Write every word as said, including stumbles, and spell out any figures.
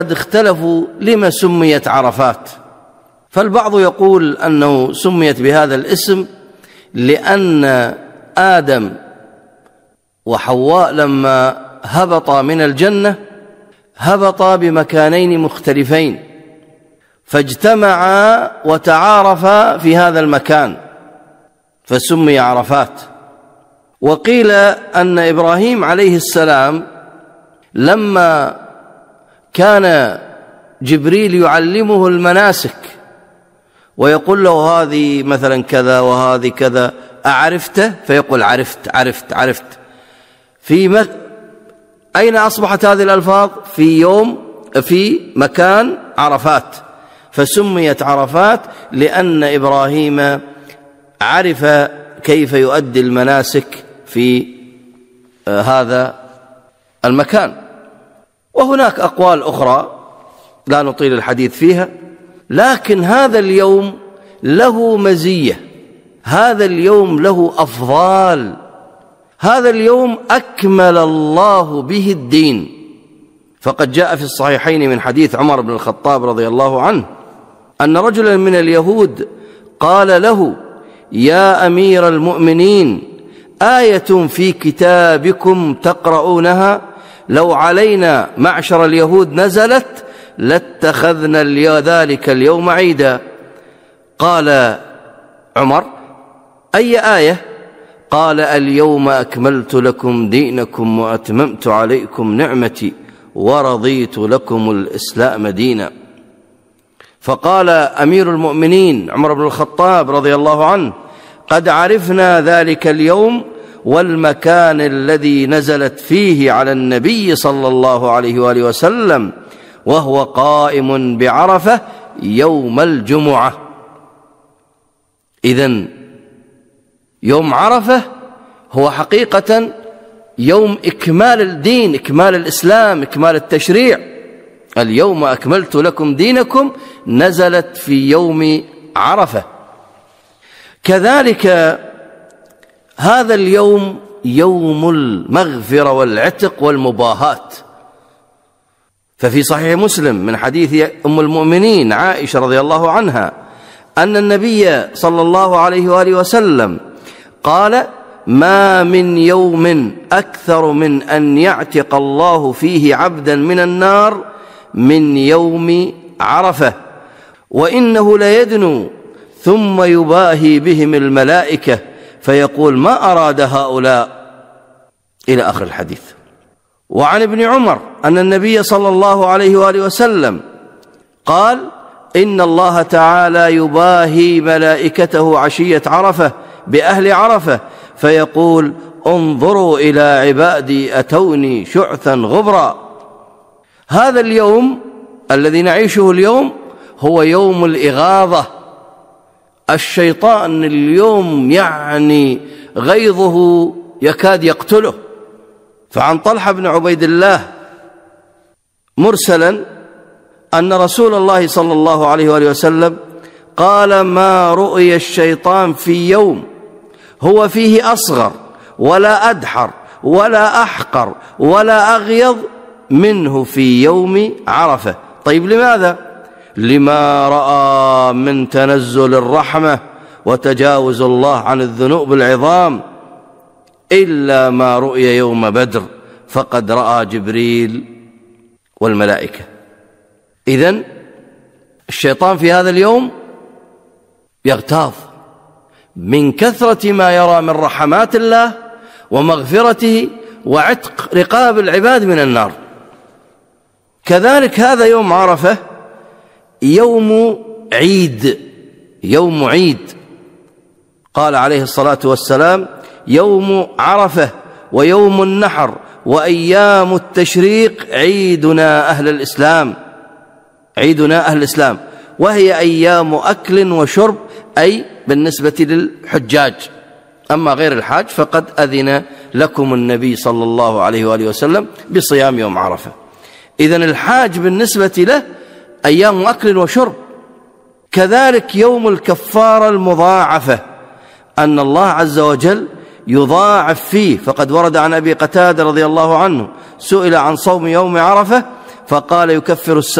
اختلفوا لما سميت عرفات، فالبعض يقول أنه سميت بهذا الاسم لأن آدم وحواء لما هبطا من الجنة هبطا بمكانين مختلفين، فاجتمعا وتعارفا في هذا المكان فسمي عرفات. وقيل أن إبراهيم عليه السلام لما كان جبريل يعلمه المناسك ويقول له هذه مثلا كذا وهذه كذا أعرفته، فيقول عرفت عرفت عرفت. في م... أين أصبحت هذه الألفاظ؟ في يوم في مكان عرفات، فسميت عرفات لأن إبراهيم عرف كيف يؤدي المناسك في هذا المكان. وهناك أقوال أخرى لا نطيل الحديث فيها، لكن هذا اليوم له مزية، هذا اليوم له أفضال، هذا اليوم أكمل الله به الدين. فقد جاء في الصحيحين من حديث عمر بن الخطاب رضي الله عنه أن رجلا من اليهود قال له: يا أمير المؤمنين، آية في كتابكم تقرؤونها لو علينا معشر اليهود نزلت لاتخذنا ذلك اليوم عيدا. قال عمر: أي آية؟ قال: اليوم أكملت لكم دينكم وأتممت عليكم نعمتي ورضيت لكم الإسلام دينا. فقال أمير المؤمنين عمر بن الخطاب رضي الله عنه: قد عرفنا ذلك اليوم والمكان الذي نزلت فيه على النبي صلى الله عليه وآله وسلم وهو قائم بعرفة يوم الجمعة. إذن يوم عرفة هو حقيقة يوم إكمال الدين، إكمال الإسلام، إكمال التشريع. اليوم أكملت لكم دينكم نزلت في يوم عرفة. كذلك هذا اليوم يوم المغفرة والعتق والمباهات، ففي صحيح مسلم من حديث أم المؤمنين عائشة رضي الله عنها أن النبي صلى الله عليه وآله وسلم قال: ما من يوم أكثر من أن يعتق الله فيه عبدا من النار من يوم عرفة، وإنه ليدنو ثم يباهي بهم الملائكة فيقول: ما أراد هؤلاء، إلى آخر الحديث. وعن ابن عمر أن النبي صلى الله عليه وآله وسلم قال: إن الله تعالى يباهي ملائكته عشية عرفة بأهل عرفة فيقول: انظروا إلى عبادي أتوني شعثا غبرا. هذا اليوم الذي نعيشه اليوم هو يوم الإغاظة. الشيطان اليوم يعني غيظه يكاد يقتله. فعن طلحة بن عبيد الله مرسلا أن رسول الله صلى الله عليه وآله وسلم قال: ما رؤي الشيطان في يوم هو فيه أصغر ولا أدحر ولا أحقر ولا أغيظ منه في يوم عرفة. طيب لماذا؟ لما رأى من تنزل الرحمة وتجاوز الله عن الذنوب العظام، إلا ما رؤي يوم بدر فقد رأى جبريل والملائكة. إذن الشيطان في هذا اليوم يغتاظ من كثرة ما يرى من رحمات الله ومغفرته وعتق رقاب العباد من النار. كذلك هذا يوم عرفة يوم عيد، يوم عيد. قال عليه الصلاة والسلام: يوم عرفة ويوم النحر وأيام التشريق عيدنا أهل الإسلام، عيدنا أهل الإسلام، وهي أيام أكل وشرب، أي بالنسبة للحجاج. أما غير الحاج فقد أذن لكم النبي صلى الله عليه وآله وسلم بصيام يوم عرفة. إذن الحاج بالنسبة له أيام أكل وشرب. كذلك يوم الكفارة المضاعفة، أن الله عز وجل يضاعف فيه. فقد ورد عن أبي قتادة رضي الله عنه سئل عن صوم يوم عرفة فقال يكفر السنة